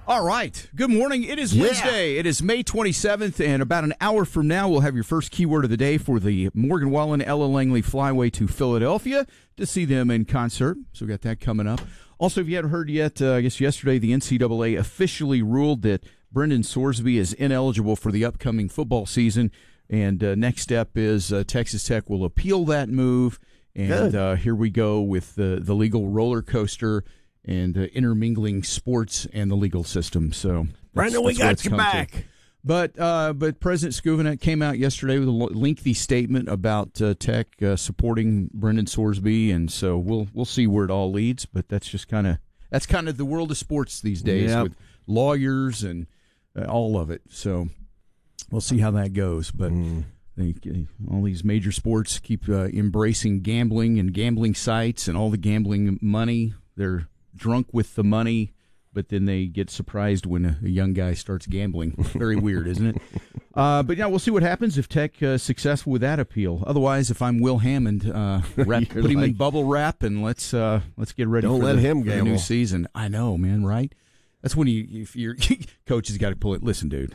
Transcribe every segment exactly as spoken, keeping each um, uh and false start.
All right. Good morning. It is Yeah. Wednesday. It is May twenty-seventh, and about an hour from now, we'll have your first keyword of the day for the Morgan Wallen Ella Langley Flyway to Philadelphia to see them in concert. So we got that coming up. Also, if you haven't heard yet, uh, I guess yesterday the N C double A officially ruled that Brendan Sorsby is ineligible for the upcoming football season. And uh, next step is uh, Texas Tech will appeal that move. And uh, here we go with the, the legal roller coaster and uh, intermingling sports and the legal system. So, Brandon, we got you back. To. But uh, but President Skouvenet came out yesterday with a lengthy statement about uh, Tech uh, supporting Brendan Sorsby, and so we'll we'll see where it all leads. But that's just kind of that's kind of the world of sports these days, yep. with lawyers and uh, all of it. So we'll see how that goes. But mm. they, all these major sports keep uh, embracing gambling and gambling sites and all the gambling money. They're drunk with the money, but then they get surprised when a, a young guy starts gambling. Very weird, isn't it? Uh, but yeah, we'll see what happens if Tech uh, successful with that appeal. Otherwise, if I'm Will Hammond, uh, wrap, put him like, in bubble wrap and let's uh, let's get ready. Don't for let the, him for the gamble. new season. I know, man. Right? That's when you if your coach has got to pull it. Listen, dude.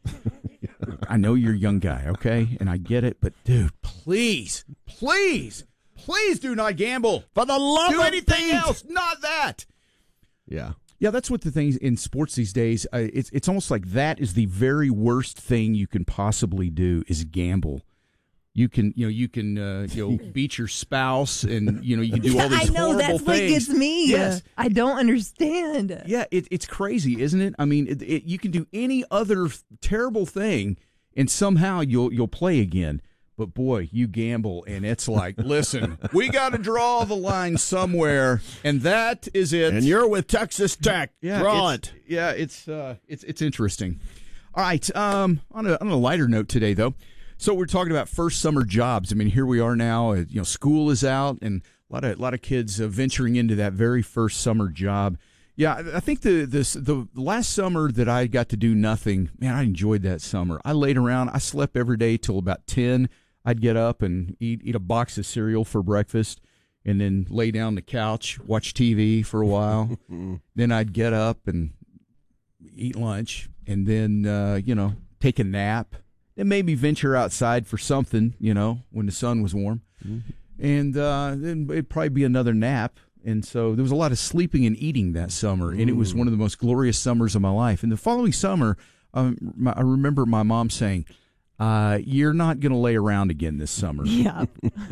I know you're a young guy, okay, and I get it, but dude, please, please, please do not gamble. For the love do of anything Pete. else, not that. Yeah. Yeah, that's what the things in sports these days, uh, it's it's almost like that is the very worst thing you can possibly do is gamble. You can, you know, you can, uh, you know, beat your spouse, and you know, you can do all these I know horrible that's things. what gets me. Yes, I don't understand. yeah, it, it's crazy, isn't it? I mean, it, it, you can do any other terrible thing, and somehow you'll you'll play again. But boy, you gamble, and it's like, listen, we got to draw the line somewhere, and that is it. And you're with Texas Tech. Yeah, Draw it's, it. Yeah, it's uh, it's it's interesting. All right. Um, on a on a lighter note today, though, so we're talking about first summer jobs. I mean, here we are now. Uh, you know, school is out, and a lot of a lot of kids uh, venturing into that very first summer job. Yeah, I think the this the last summer that I got to do nothing, man, I enjoyed that summer. I laid around. I slept every day till about ten. I'd get up and eat eat a box of cereal for breakfast, and then lay down on the couch, watch T V for a while. Then I'd get up and eat lunch, and then uh, you know take a nap. Then maybe venture outside for something, you know, when the sun was warm, mm-hmm. and uh, then it'd probably be another nap. And so there was a lot of sleeping and eating that summer, and it was one of the most glorious summers of my life. And the following summer, um, my, I remember my mom saying, Uh, you're not going to lay around again this summer. Yeah.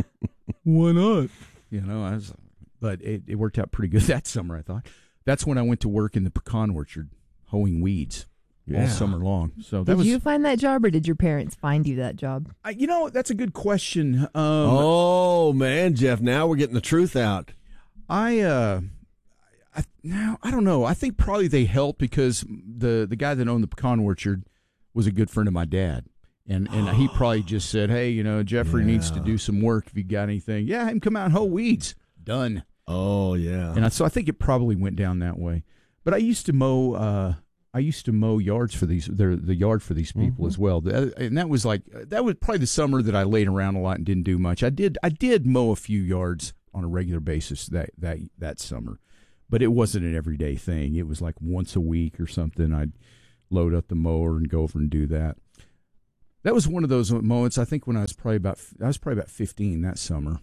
Why not? You know, I was, but it, it worked out pretty good that summer, I thought. That's when I went to work in the pecan orchard, hoeing weeds yeah. all summer long. So that did was, you find that job, or did your parents find you that job? I, you know, that's a good question. Um, oh, man, Jeff, now we're getting the truth out. I, uh, I, now, I don't know. I think probably they helped because the, the guy that owned the pecan orchard was a good friend of my dad. And and he probably just said, hey, you know, Jeffrey yeah. needs to do some work. If you got anything, yeah, have him come out and hoe weeds. Done. Oh, yeah. And I, so I think it probably went down that way. But I used to mow. Uh, I used to mow yards for these. The the yard for these people mm-hmm. as well. And that was like that was probably the summer that I laid around a lot and didn't do much. I did I did mow a few yards on a regular basis that that that summer, but it wasn't an everyday thing. It was like once a week or something. I'd load up the mower and go over and do that. That was one of those moments, I think, when I was probably about I was probably about fifteen that summer,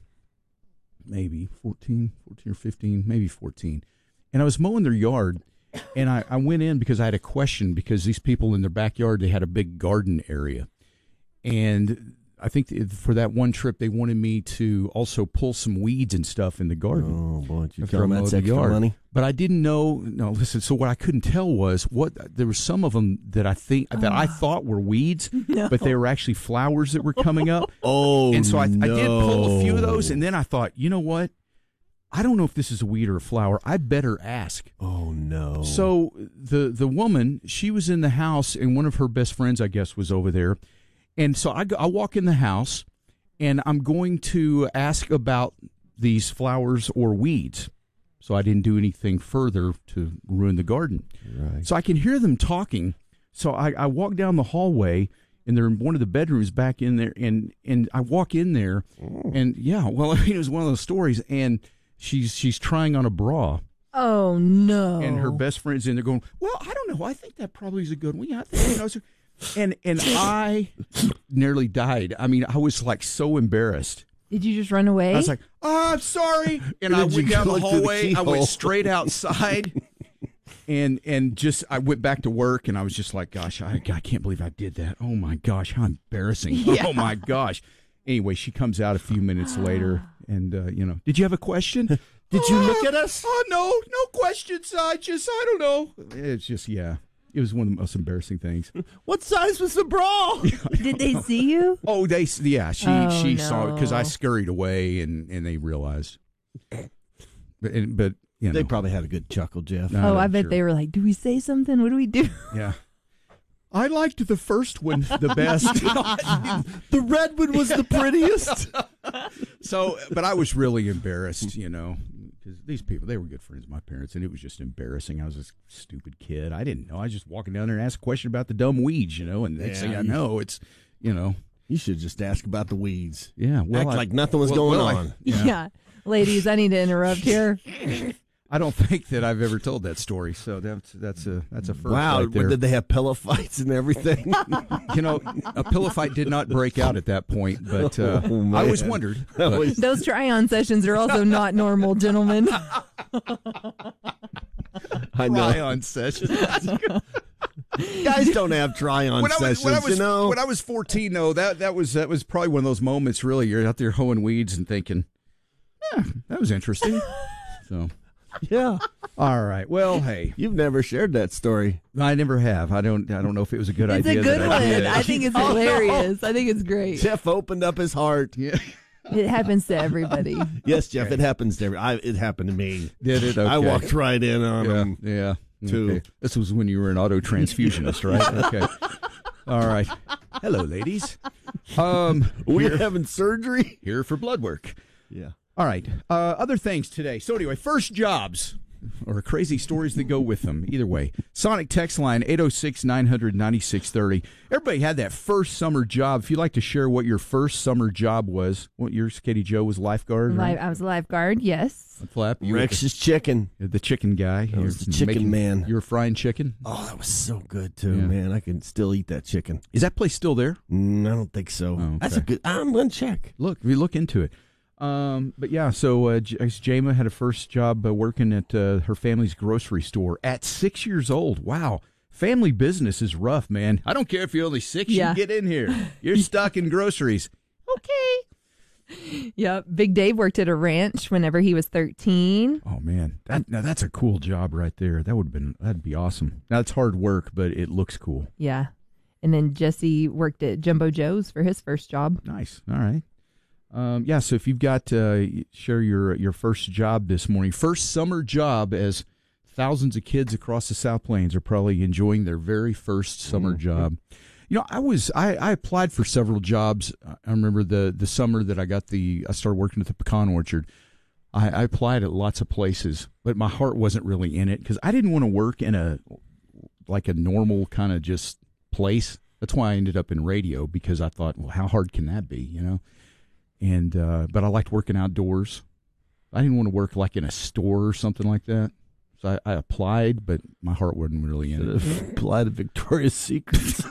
maybe fourteen, fourteen or fifteen, maybe fourteen. And I was mowing their yard, and I, I went in because I had a question, because these people in their backyard, they had a big garden area. And I think for that one trip, they wanted me to also pull some weeds and stuff in the garden. Oh, boy, did you after tell them I mowed that's the extra yard. money? But I didn't know. No, listen. So what I couldn't tell was what there were some of them that I think that I thought were weeds, no. but they were actually flowers that were coming up. Oh, and so I, no. I did pull a few of those, and then I thought, you know what? I don't know if this is a weed or a flower. I better ask. Oh no! So the the woman, she was in the house, and one of her best friends, I guess, was over there, and so I go, I walk in the house, and I'm going to ask about these flowers or weeds. So I didn't do anything further to ruin the garden. Right. So I can hear them talking. So I, I walk down the hallway, and they're in one of the bedrooms back in there, and, and I walk in there, oh. and yeah, well, I mean, it was one of those stories, and she's she's trying on a bra, Oh, no. And her best friend's in there going, well, I don't know. I think that probably is a good one. Yeah, I think, you know, so, and, and I nearly died. I mean, I was like so embarrassed. Did you just run away? I was like, oh, I'm sorry. And I Did went you down the look through the hallway. I keyhole? went straight outside. And and just I went back to work and I was just like, gosh, I, I can't believe I did that. Oh my gosh, how embarrassing! Yeah. Oh my gosh. Anyway, she comes out a few minutes later, and uh, you know, did you have a question? Did you look at us? Oh no, no questions. I just I don't know. It's just yeah, it was one of the most embarrassing things. What size was the bra? Did they see you? Oh, they yeah, she Oh, she saw it because I no. scurried away, and and they realized. But and, but you know, They probably had a good chuckle, Jeff. No, Oh, I I'm bet sure. they were like, do we say something? What do we do? Yeah. I liked the first one the best. The red one was the prettiest. So, but I was really embarrassed, you know, because these people, they were good friends of my parents, and it was just embarrassing. I was a stupid kid. I didn't know. I was just walking down there and asked a question about the dumb weeds, you know, and next Yeah, thing I you- know, it's, you know, You should just ask about the weeds. yeah. Well, Act I- like nothing was well- going well, I- on. yeah. Ladies, I need to interrupt here. I don't think that I've ever told that story, so that's that's a that's a first Wow, right there. did they have pillow fights and everything? You know, a pillow fight did not break out at that point, but uh, Oh, I always man. wondered. That but- was- Those try-on sessions are also not normal, gentlemen. I know. Try-on session. Guys don't have try-on when I was, sessions, when I was, you know. when I was fourteen, though, that, that was that was probably one of those moments. Really, you're out there hoeing weeds and thinking, "Yeah, that was interesting." So, Yeah, all right. Well, hey, you've never shared that story. I never have. I don't. I don't know if it was a good It's idea. a good that I did. one. I think it's Oh, no. hilarious. I think it's great. Jeff opened up his heart. Yeah. It happens to everybody. Yes, Jeff, it happens to every. I, it happened to me. Did it? Okay. I walked right in on Yeah. him. Yeah. Too. Okay. This was when you were an auto transfusionist, right? Okay. All right. Hello, ladies. Um, We're here, having surgery. here for blood work. Yeah. All right. Uh, other things today. So anyway, first jobs or crazy stories that go with them. Either way. Sonic text line eight oh six, nine hundred, ninety-six thirty. Everybody had that first summer job. If you'd like to share what your first summer job was, what yours, Katie Joe, was lifeguard, Li- right? I was a lifeguard, yes. Flap, you were Rex's chicken. the, the chicken guy. I was You're the chicken making- man. You were frying chicken. Oh, that was so good too, Yeah. man. I can still eat that chicken. Is that place still there? Mm, I don't think so. Oh, okay. That's a good. I'm gonna check. Look, we look into it. Um, but yeah, so uh, J- Jama had a first job uh, working at uh, her family's grocery store at six years old. Wow. Family business is rough, man. I don't care if you're only six, Yeah. you get in here. You're stuck in groceries. Okay. Yep. Big Dave worked at a ranch whenever he was thirteen. Oh man, that now that's a cool job right there. That would have been that'd be awesome. Now it's hard work, but it looks cool. Yeah. And then Jesse worked at Jumbo Joe's for his first job. Nice. All right. Um, yeah. So if you've got uh, share your your first job this morning, first summer job, as thousands of kids across the South Plains are probably enjoying their very first summer job. You know, I was I, I applied for several jobs. I remember the the summer that I got the I started working at the pecan orchard. I, I applied at lots of places, but my heart wasn't really in it because I didn't want to work in a like a normal kind of just place. That's why I ended up in radio, because I thought, well, how hard can that be, you know? And uh, but I liked working outdoors. I didn't want to work like in a store or something like that. So I, I applied, but my heart wasn't really in it. Applied to Victoria's Secret.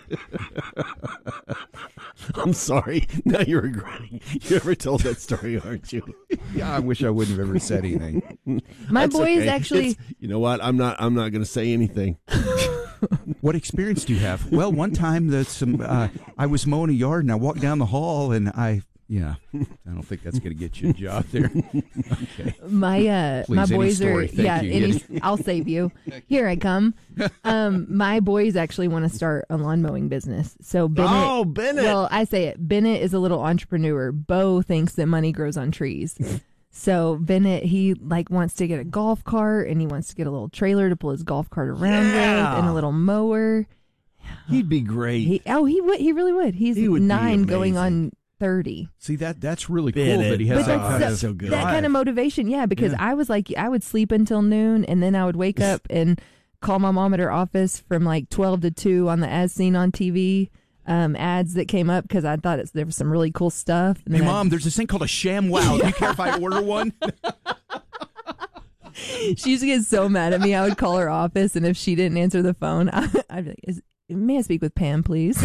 I'm sorry. Now you're regretting. You ever told that story, aren't you? Yeah, I wish I wouldn't have ever said anything. My That's boys okay. actually. It's- you know what? I'm not. I'm not going to say anything. What experience do you have? Well, one time that some uh, I was mowing a yard and I walked down the hall and I, yeah, I don't think that's going to get you a job there. Okay. My uh, Please, my any boys story. are Thank yeah. you. Any, I'll save you. Here I come. Um, my boys actually want to start a lawn mowing business. So Bennett. Oh, Bennett. Well, I say it. Bennett is a little entrepreneur. Bo thinks that money grows on trees. So Bennett, he like wants to get a golf cart and he wants to get a little trailer to pull his golf cart around Yeah. with and a little mower. He'd be great. He oh he would he really would. He's He would be nine going amazing. on thirty. See, that that's really cool Bennett. that he has But that that's kind so- of so good. That kind of motivation, yeah, because Yeah. I was like, I would sleep until noon and then I would wake up and call my mom at her office from like twelve to two on the As Seen on T V um, ads that came up because I thought it's, there was some really cool stuff. And Hey, then I'd- Mom, there's this thing called a ShamWow. Do you care if I order one? She used to get so mad at me. I would call her office, and if she didn't answer the phone, I, I'd be like, Is, may I speak with Pam, please?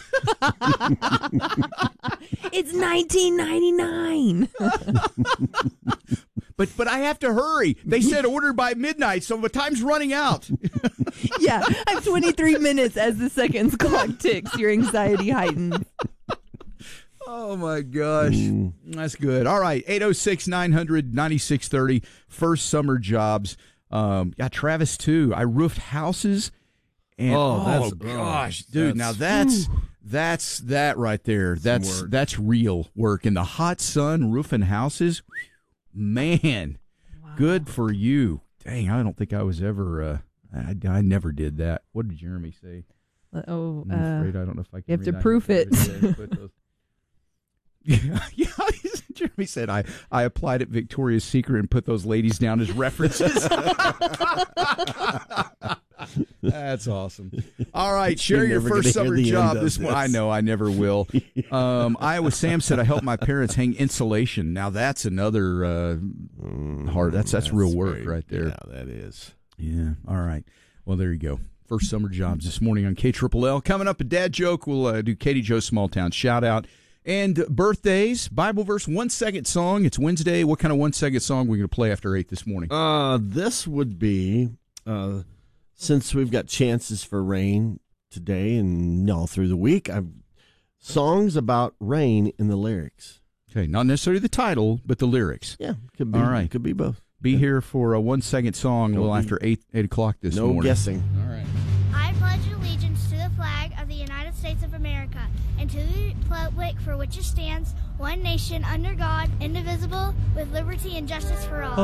It's nineteen ninety-nine. But but I have to hurry. They said order by midnight, so the time's running out. Yeah, I have twenty-three minutes as the seconds clock ticks. Your anxiety heightens. Oh, my gosh. Mm. That's good. All right, eight oh six, nine hundred, ninety-six thirty, first summer jobs. Um, yeah, Travis, too. I roofed houses. And, oh, that's, oh, gosh, oh, dude, that's, now that's, that's that right there. That's work. That's real work. In the hot sun, roofing houses, man, wow. Good for you. Dang, I don't think I was ever, uh, I, I never did that. What did Jeremy say? Oh, I'm afraid uh, I don't know if I can you have read to that. proof it. Yeah, yeah. Jeremy said I, I applied at Victoria's Secret and put those ladies down as references. That's awesome. All right, share You're your never first gonna hear summer the job. end of This one, this. I know, I never will. Um, Iowa Sam said I helped my parents hang insulation. Now that's another uh, hard. That's that's, That's real work very- right there. Yeah, that is. Yeah. All right. Well, there you go. First summer jobs this morning on K Triple L. Coming up, a dad joke. We'll uh, do Katie Joe Small Town shout out. And birthdays, Bible verse, one second song. It's Wednesday. What kind of one second song are we going to play after eight this morning? Uh, this would be, uh, since we've got chances for rain today and all through the week, I've songs about rain in the lyrics. Okay, not necessarily the title, but the lyrics. Yeah, could be. All right. Could be both. Be Yeah. here for a one second song a Don't little be- after eight eight o'clock this No morning. guessing. All right. I pledge allegiance to the flag of the United States of America and to the republic for which it stands, one nation under God, indivisible, with liberty and justice for all.